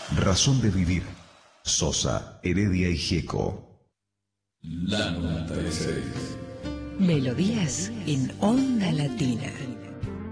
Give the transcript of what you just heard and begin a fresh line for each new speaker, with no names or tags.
Razón de vivir. Sosa, Heredia y Gieco.
La 96.
Melodías en Onda Latina.